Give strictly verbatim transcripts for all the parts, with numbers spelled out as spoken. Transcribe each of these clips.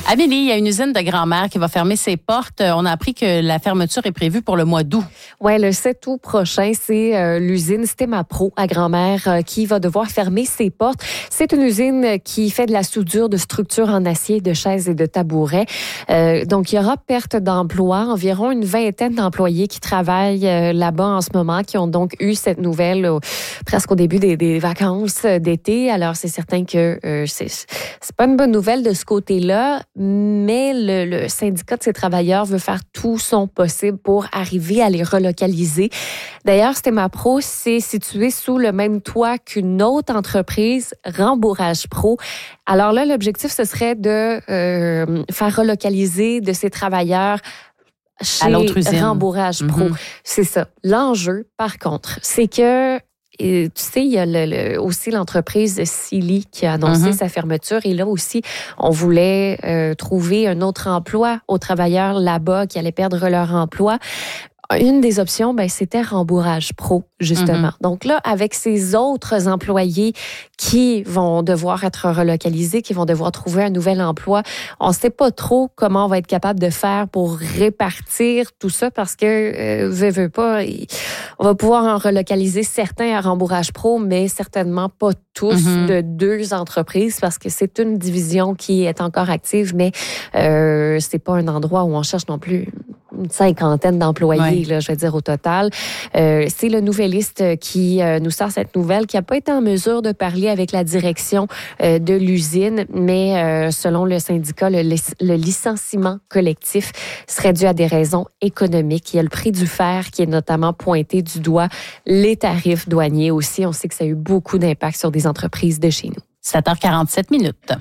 Amélie, il y a une usine de Grand-Mère qui va fermer ses portes. On a appris que la fermeture est prévue pour le mois d'août. Oui, le sept août prochain, c'est euh, l'usine Stémapro à Grand-Mère euh, qui va devoir fermer ses portes. C'est une usine qui fait de la soudure de structures en acier, de chaises et de tabourets. Euh, donc, il y aura perte d'emploi. Environ une vingtaine d'employés qui travaillent euh, là-bas en ce moment, qui ont donc eu cette nouvelle euh, presque au début des, des vacances d'été. Alors, c'est certain que euh, c'est, c'est pas une bonne nouvelle de ce côté-là, mais le, le syndicat de ces travailleurs veut faire tout son possible pour arriver à les relocaliser. D'ailleurs, Stémapro, c'est situé sous le même toit qu'une autre entreprise, Rembourrage Pro. Alors là, l'objectif, ce serait de euh, faire relocaliser de ces travailleurs chez à l'autre usine. Rembourrage Pro. Mm-hmm. C'est ça. L'enjeu, par contre, c'est que et, tu sais, il y a le, le, aussi l'entreprise Silly qui a annoncé mm-hmm. sa fermeture. Et là aussi, on voulait euh, trouver un autre emploi aux travailleurs là-bas qui allaient perdre leur emploi. Une des options, ben, c'était Rembourrage Pro, justement. Mm-hmm. Donc là, avec ces autres employés qui vont devoir être relocalisés, qui vont devoir trouver un nouvel emploi, on ne sait pas trop comment on va être capable de faire pour répartir tout ça parce que, euh, veut, veut pas, on va pouvoir en relocaliser certains à Rembourrage Pro, mais certainement pas tous mm-hmm. de deux entreprises parce que c'est une division qui est encore active, mais euh, c'est pas un endroit où on cherche non plus une cinquantaine d'employés, ouais. là, je vais dire, au total. Euh, c'est le Nouvelliste qui euh, nous sort cette nouvelle, qui n'a pas été en mesure de parler avec la direction euh, de l'usine, mais euh, selon le syndicat, le, le licenciement collectif serait dû à des raisons économiques. Il y a le prix du fer qui est notamment pointé du doigt, les tarifs douaniers aussi. On sait que ça a eu beaucoup d'impact sur des entreprises de chez nous. sept heures quarante-sept minutes.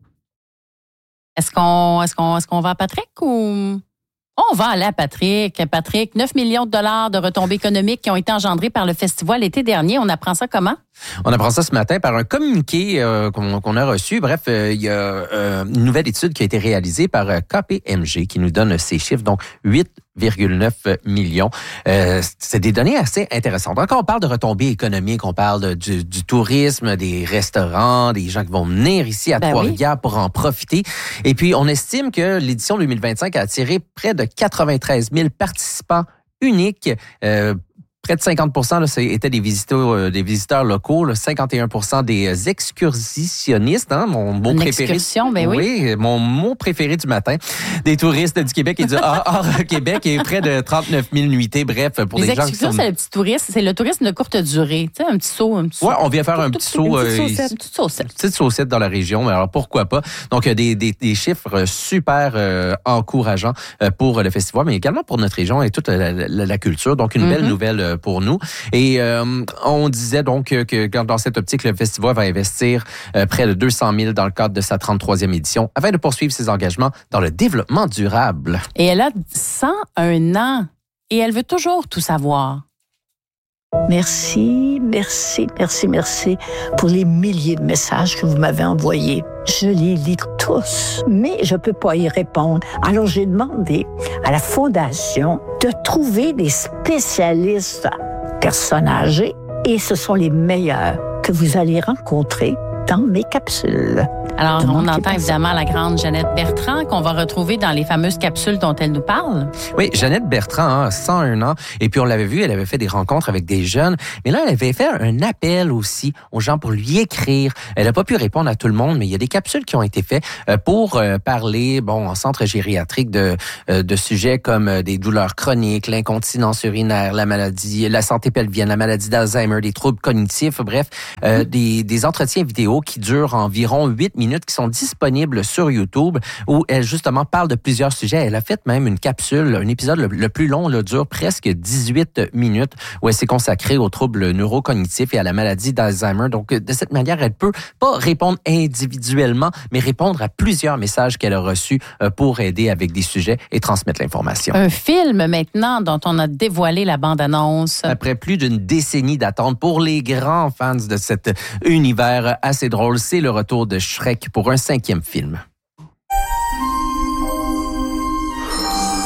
Est-ce qu'on, est-ce qu'on, est-ce qu'on va à Patrick ou... On va aller à Patrick. Patrick, neuf millions de dollars de retombées économiques qui ont été engendrées par le festival l'été dernier. On apprend ça comment? On apprend ça ce matin par un communiqué euh, qu'on, qu'on a reçu. Bref, euh, il y a euh, une nouvelle étude qui a été réalisée par K P M G qui nous donne ces chiffres, donc huit virgule neuf millions. Euh, c'est des données assez intéressantes. Donc, quand on parle de retombées économiques, on parle de, du, du tourisme, des restaurants, des gens qui vont venir ici à ben Trois-Rivières oui. pour en profiter. Et puis, on estime que l'édition deux mille vingt-cinq a attiré près de quatre-vingt-treize mille participants uniques. Euh, Près de cinquante pour cent là, étaient des visiteurs, euh, des visiteurs locaux, là, cinquante et un pour cent des excursionnistes, hein, mon mot Une préféré. Excursion, ben oui. Oui, mon mot préféré du matin. Des touristes du Québec et du hors, hors Québec et près de trente-neuf mille nuitées. Bref, pour les les gens qui excursions, sont... c'est le petit tourisme, c'est le tourisme de courte durée, tu sais, un petit saut, un petit saut. Ouais, on vient faire un petit saut, une petite saucette, une petite saucette, petite saucette dans la région. Mais alors pourquoi pas? Donc des des, des chiffres super euh, encourageants euh, pour le festival, mais également pour notre région et toute la, la, la culture. Donc une mm-hmm. belle nouvelle pour nous. Et euh, on disait donc que dans cette optique, le festival va investir euh, près de deux cent mille dans le cadre de sa trente-troisième édition afin de poursuivre ses engagements dans le développement durable. Et elle a cent un ans et elle veut toujours tout savoir. Merci, merci, merci, merci pour les milliers de messages que vous m'avez envoyés. Je les lis tous, mais je ne peux pas y répondre. Alors, j'ai demandé à la Fondation de trouver des spécialistes personnes âgées et ce sont les meilleurs que vous allez rencontrer dans mes capsules. Alors, on entend évidemment la grande Jeannette Bertrand qu'on va retrouver dans les fameuses capsules dont elle nous parle. Oui, Jeannette Bertrand, hein, cent un ans. Et puis, on l'avait vu, elle avait fait des rencontres avec des jeunes. Mais là, elle avait fait un appel aussi aux gens pour lui écrire. Elle n'a pas pu répondre à tout le monde, mais il y a des capsules qui ont été faites pour parler, bon, en centre gériatrique de, de sujets comme des douleurs chroniques, l'incontinence urinaire, la maladie, la santé pelvienne, la maladie d'Alzheimer, des troubles cognitifs, bref, euh, des, des entretiens vidéo qui durent environ huit minutes, qui sont disponibles sur YouTube, où elle justement parle de plusieurs sujets. Elle a fait même une capsule, un épisode le, le plus long, là, dure presque dix-huit minutes, où elle s'est consacrée aux troubles neurocognitifs et à la maladie d'Alzheimer. Donc, de cette manière, elle peut pas répondre individuellement, mais répondre à plusieurs messages qu'elle a reçus pour aider avec des sujets et transmettre l'information. Un film maintenant dont on a dévoilé la bande-annonce. Après plus d'une décennie d'attente pour les grands fans de cet univers assez drôle, c'est le retour de Shrek pour un cinquième film.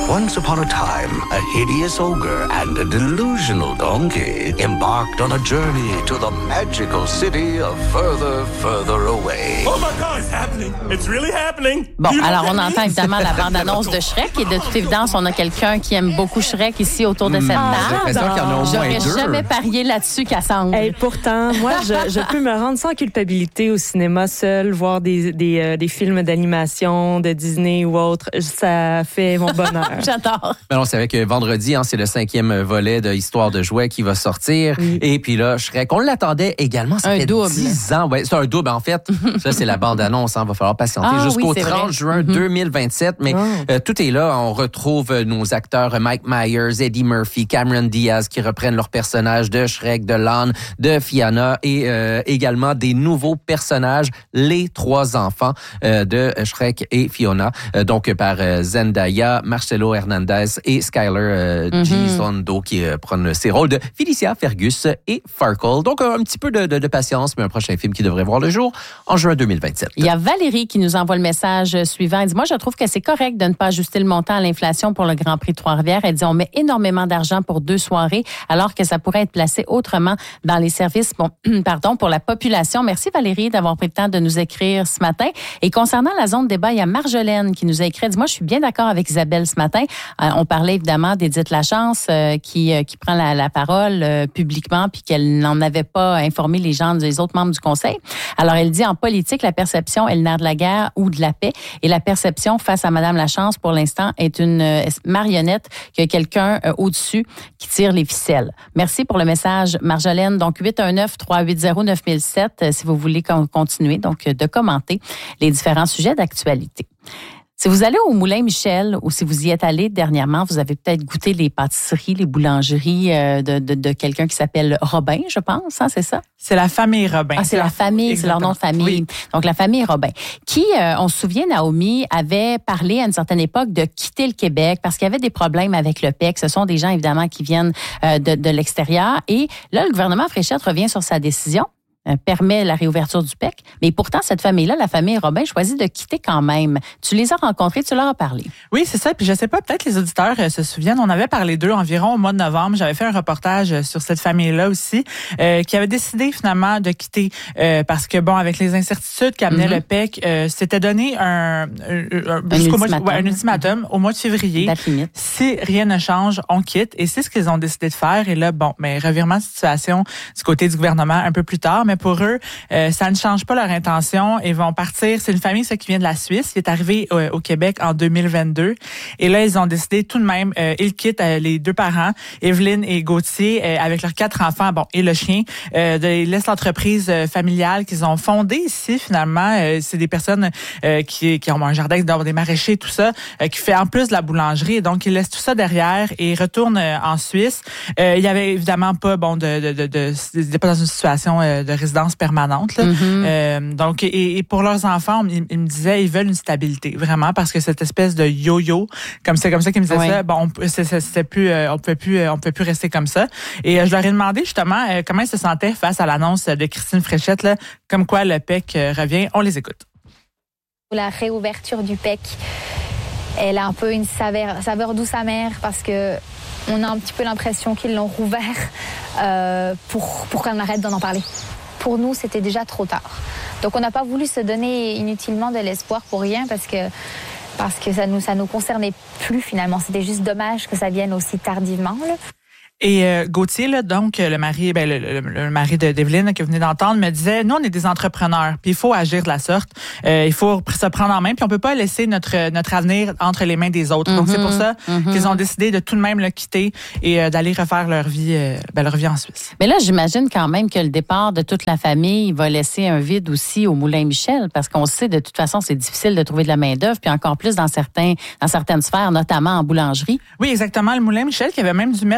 Once upon a time, a hideous ogre and a delusional donkey embarked on a journey to the magical city of Further, Further Away. Oh my God, it's happening! It's really happening! Bon, alors on entend évidemment la bande-annonce de Shrek et de toute évidence, on a quelqu'un qui aime beaucoup Shrek ici autour de cette table. J'ai l'impression qu'il y en a au moins J'aurais deux. jamais parié là-dessus, Cassandre. Et pourtant, moi, je, je peux me rendre sans culpabilité au cinéma seul, voir des, des, euh, des films d'animation de Disney ou autre. Ça fait mon bonheur. J'adore. Mais on savait que vendredi, hein, c'est le cinquième volet de Histoire de jouets qui va sortir. Oui. Et puis là, Shrek, on l'attendait également. Ça un fait double. dix ans. Ouais, c'est un double, en fait. Ça, c'est la bande-annonce. Il hein, va falloir patienter ah, jusqu'au oui, trente vrai. juin mm-hmm. deux mille vingt-sept. Mais oh. euh, tout est là. On retrouve nos acteurs Mike Myers, Eddie Murphy, Cameron Diaz qui reprennent leurs personnages de Shrek, de Lan, de Fiona et euh, également des nouveaux personnages, les trois enfants euh, de Shrek et Fiona. Euh, donc, par euh, Zendaya, Marcelo Hernandez et Skyler euh, mm-hmm. Gisondo qui euh, prennent ces rôles de Felicia, Fergus et Farkle. Donc, un petit peu de, de, de patience, mais un prochain film qui devrait voir le jour en juin deux mille vingt-sept. Il y a Valérie qui nous envoie le message suivant. Elle dit, moi, je trouve que c'est correct de ne pas ajuster le montant à l'inflation pour le Grand Prix de Trois-Rivières. Elle dit, on met énormément d'argent pour deux soirées, alors que ça pourrait être placé autrement dans les services, bon, pardon, pour la population. Merci Valérie d'avoir pris le temps de nous écrire ce matin. Et concernant la zone débat, il y a Marjolaine qui nous a écrit. Elle dit, moi, je suis bien d'accord avec Isabelle ce matin. Euh, on parlait évidemment d'Édith Lachance euh, qui, euh, qui prend la, la parole euh, publiquement puis qu'elle n'en avait pas informé les gens, les autres membres du Conseil. Alors, elle dit, en politique, la perception est le nerf de la guerre ou de la paix. Et la perception face à Madame Lachance, pour l'instant, est une euh, marionnette qu'il y a quelqu'un euh, au-dessus qui tire les ficelles. Merci pour le message, Marjolaine. Donc, huit un neuf, trois huit zéro, neuf mille sept, euh, si vous voulez continuer, donc, euh, de commenter les différents sujets d'actualité. Si vous allez au Moulin Michel ou si vous y êtes allé dernièrement, vous avez peut-être goûté les pâtisseries, les boulangeries de, de, de quelqu'un qui s'appelle Robin, je pense, hein, c'est ça? C'est la famille Robin. Ah, c'est la famille, exactement. C'est leur nom de famille. Oui. Donc, la famille Robin, qui, euh, on se souvient, Naomi, avait parlé à une certaine époque de quitter le Québec parce qu'il y avait des problèmes avec le P E C. Ce sont des gens, évidemment, qui viennent euh, de, de l'extérieur. Et là, le gouvernement Fréchette revient sur sa décision. Permet la réouverture du P E C. Mais pourtant, cette famille-là, la famille Robin, choisit de quitter quand même. Tu les as rencontrés, tu leur as parlé. Oui, c'est ça. Puis je sais pas, peut-être les auditeurs euh, se souviennent, on avait parlé d'eux environ au mois de novembre. J'avais fait un reportage sur cette famille-là aussi, euh, qui avait décidé finalement de quitter euh, parce que, bon, avec les incertitudes qu'amenait mm-hmm. le P E C, euh, c'était donné un, un, un, un, ultimatum. Mois, ouais, un ultimatum mm-hmm. au mois de février. Si rien ne change, on quitte. Et c'est ce qu'ils ont décidé de faire. Et là, bon, mais revirement de situation du côté du gouvernement un peu plus tard. Mais pour eux, euh, ça ne change pas leur intention. Ils vont partir. C'est une famille, ça, qui vient de la Suisse. Ils est arrivé euh, au Québec en deux mille vingt-deux. Et là, ils ont décidé tout de même, euh, ils quittent euh, les deux parents, Evelyne et Gauthier, euh, avec leurs quatre enfants, bon, et le chien, euh, de, ils laissent l'entreprise euh, familiale qu'ils ont fondée ici, finalement. Euh, c'est des personnes euh, qui, qui ont un jardin, des maraîchers, tout ça, euh, qui fait en plus de la boulangerie. Et donc, ils laissent tout ça derrière et retournent euh, en Suisse. Euh, il y avait évidemment pas, bon, de, de, de, de, ils n'étaient pas dans une situation euh, de résidence permanente. Là. Mm-hmm. Euh, donc, et, et pour leurs enfants, ils, ils me disaient, ils veulent une stabilité, vraiment, parce que cette espèce de yo-yo, comme c'est comme ça qu'ils me disaient oui. ça, bon, c'est, c'est, c'est plus, euh, on pouvait plus, euh, on pouvait plus rester comme ça. Et euh, je leur ai demandé justement euh, comment ils se sentaient face à l'annonce de Christine Fréchette, là, comme quoi le P E C euh, revient. On les écoute. La réouverture du P E C, elle a un peu une saveur, saveur douce amère parce que on a un petit peu l'impression qu'ils l'ont rouvert euh, pour pour qu'on arrête d'en en parler. Pour nous, c'était déjà trop tard. Donc, on n'a pas voulu se donner inutilement de l'espoir pour rien parce que parce que ça nous ça nous concernait plus finalement. C'était juste dommage que ça vienne aussi tardivement, là. Et euh, Gauthier, là, donc le mari, ben le, le, le mari de d'Evelyne que vous venez d'entendre, me disait, nous on est des entrepreneurs, puis il faut agir de la sorte, euh, il faut se prendre en main, puis on peut pas laisser notre notre avenir entre les mains des autres. Mm-hmm. Donc c'est pour ça mm-hmm. qu'ils ont décidé de tout de même le quitter et euh, d'aller refaire leur vie, euh, ben, leur vie en Suisse. Mais là, j'imagine quand même que le départ de toute la famille va laisser un vide aussi au Moulin Michel, parce qu'on sait de toute façon c'est difficile de trouver de la main d'œuvre, puis encore plus dans certains dans certaines sphères, notamment en boulangerie. Oui, exactement. Le Moulin Michel qui avait même dû mettre euh, pas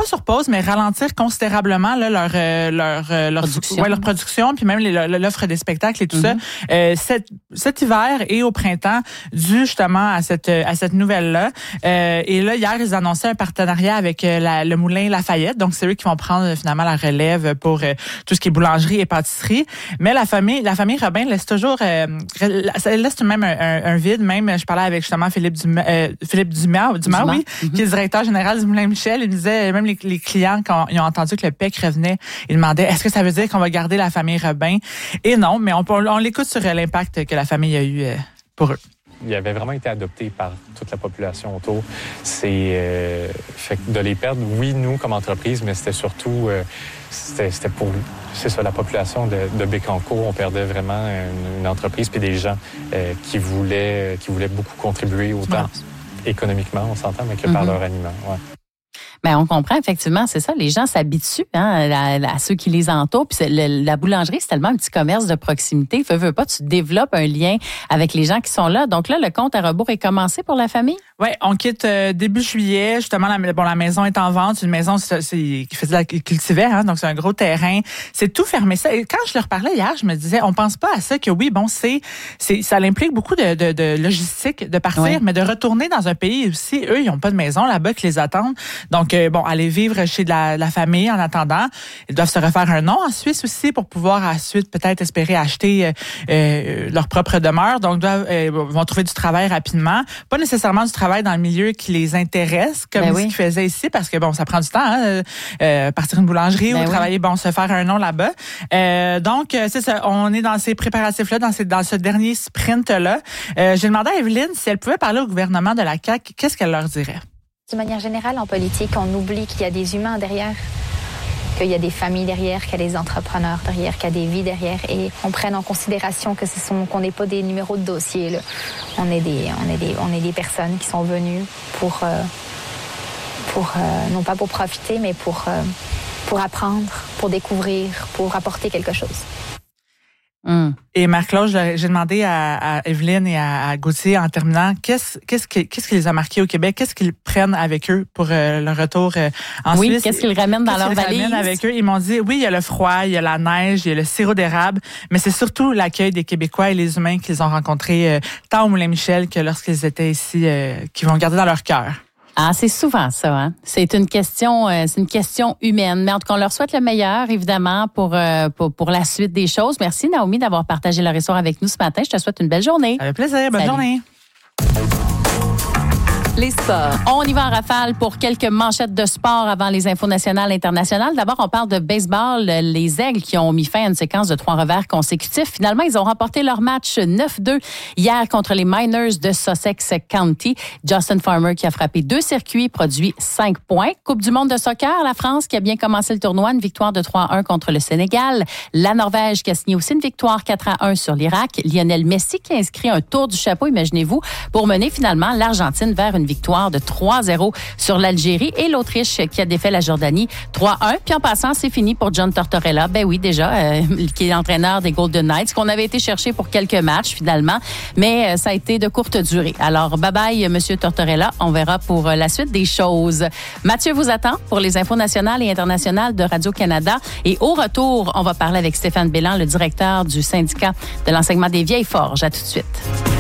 pas sur pause, mais ralentir considérablement là, leur, euh, leur, euh, leur, production. Ouais, leur production, puis même les, l'offre des spectacles et tout mm-hmm. ça. Euh, cet, cet hiver et au printemps, dû justement à cette, à cette nouvelle-là. Euh, et là, hier, ils annonçaient un partenariat avec euh, la, le Moulin Lafayette. Donc, c'est eux qui vont prendre finalement la relève pour euh, tout ce qui est boulangerie et pâtisserie. Mais la famille, la famille Robin laisse toujours, euh, laisse tout de même un, un, un vide. Même, je parlais avec justement Philippe Dumas, euh, Philippe Dumas, Dumas, Dumas oui, mm-hmm. qui est directeur général du Moulin Michel. Il me disait, même les, les clients, quand ils ont entendu que le P E C revenait, ils demandaient, est-ce que ça veut dire qu'on va garder la famille Robin? Et non, mais on, on, on l'écoute sur l'impact que la famille a eu euh, pour eux. Il avait vraiment été adopté par toute la population autour. C'est euh, fait que de les perdre, oui, nous comme entreprise, mais c'était surtout euh, c'était, c'était pour c'est ça la population de, de Bécancour. On perdait vraiment une, une entreprise puis des gens euh, qui voulaient qui voulaient beaucoup contribuer autant ouais. économiquement, on s'entend, mais que mm-hmm. par leur aliment. Ouais. Bien, on comprend, effectivement, c'est ça. Les gens s'habituent hein, à, à ceux qui les entourent. Puis le, la boulangerie, c'est tellement un petit commerce de proximité. Veux, veux pas, tu développes un lien avec les gens qui sont là. Donc là, le compte à rebours est commencé pour la famille? Oui, on quitte euh, début juillet. Justement, la, bon, la maison est en vente. C'est une maison c'est, c'est, qui faisait la cultivait, hein, donc c'est un gros terrain. C'est tout fermé. Ça. Et quand je leur parlais hier, je me disais, on pense pas à ça que oui, bon, c'est, c'est ça implique beaucoup de, de, de logistique de partir, oui. mais de retourner dans un pays aussi. Eux, ils n'ont pas de maison là-bas qui les attendent. Donc, euh, bon, aller vivre chez de la, la famille en attendant. Ils doivent se refaire un nom en Suisse aussi pour pouvoir ensuite peut-être espérer acheter euh, euh, leur propre demeure. Donc, doivent, euh, vont trouver du travail rapidement. Pas nécessairement du travail dans le milieu qui les intéresse, comme ben oui. ce qu'ils faisaient ici, parce que bon, ça prend du temps, hein, euh, partir une boulangerie ben ou oui. travailler, bon, se faire un nom là-bas. Euh, donc, c'est ça, on est dans ces préparatifs-là, dans, ces, dans ce dernier sprint-là. Euh, j'ai demandé à Evelyne si elle pouvait parler au gouvernement de la C A Q, qu'est-ce qu'elle leur dirait? De manière générale, en politique, on oublie qu'il y a des humains derrière, qu'il y a des familles derrière, qu'il y a des entrepreneurs derrière, qu'il y a des vies derrière, et on prenne en considération que ce sont, qu'on n'est pas des numéros de dossier. Là. On est des, on est des, on est des personnes qui sont venues pour, euh, pour euh, non pas pour profiter, mais pour, euh, pour apprendre, pour découvrir, pour apporter quelque chose. Mm. Et Marc-Claude, j'ai demandé à, à Evelyne et à, à Gauthier en terminant, qu'est-ce, qu'est-ce, qui, qu'est-ce qui les a marqués au Québec? Qu'est-ce qu'ils prennent avec eux pour euh, le retour euh, en oui, Suisse? Oui, qu'est-ce qu'ils ramènent dans leur valise? Ramènent avec eux? Ils m'ont dit, oui, il y a le froid, il y a la neige, il y a le sirop d'érable, mais c'est surtout l'accueil des Québécois et les humains qu'ils ont rencontrés euh, tant au Moulin-Michel que lorsqu'ils étaient ici, euh, qu'ils vont garder dans leur cœur. Ah, c'est souvent ça, hein. C'est une question, euh, c'est une question humaine. Mais en tout cas, on leur souhaite le meilleur, évidemment, pour, euh, pour, pour la suite des choses. Merci, Naomi, d'avoir partagé leur histoire avec nous ce matin. Je te souhaite une belle journée. Avec plaisir. Bonne Salut. journée. Les sports. On y va en rafale pour quelques manchettes de sport avant les infos nationales et internationales. D'abord, on parle de baseball. Les Aigles qui ont mis fin à une séquence de trois revers consécutifs. Finalement, ils ont remporté leur match neuf deux hier contre les Miners de Sussex County. Justin Farmer qui a frappé deux circuits, produit cinq points. Coupe du monde de soccer, la France qui a bien commencé le tournoi, une victoire de trois à un contre le Sénégal. La Norvège qui a signé aussi une victoire quatre à un sur l'Irak. Lionel Messi qui a inscrit un tour du chapeau, imaginez-vous, pour mener finalement l'Argentine vers une victoire de trois à zéro sur l'Algérie et l'Autriche qui a défait la Jordanie trois à un. Puis en passant, c'est fini pour John Tortorella. Ben oui, déjà, euh, qui est l'entraîneur des Golden Knights, qu'on avait été chercher pour quelques matchs finalement, mais euh, ça a été de courte durée. Alors, bye-bye, Monsieur Tortorella. On verra pour euh, la suite des choses. Mathieu vous attend pour les infos nationales et internationales de Radio-Canada. Et au retour, on va parler avec Stéphane Bélan, le directeur du syndicat de l'enseignement des Vieilles Forges. À tout de suite.